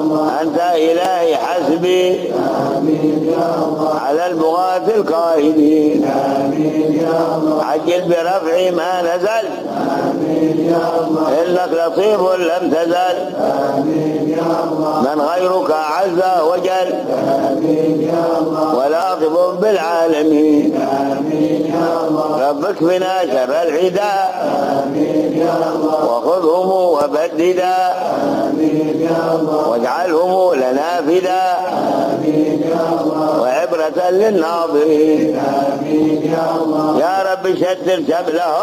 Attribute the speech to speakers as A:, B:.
A: أنت إلهي حسبي على البغاة القائدين عجل برفع ما نزل إنك لطيف لم تزل من غيرك عز وجل ولاطف بالعالمين رب اكفنا شر العداء وخذهم وبددا واجعلهم لنا فداء وعبرة للناظرين يا رب شتت شملهم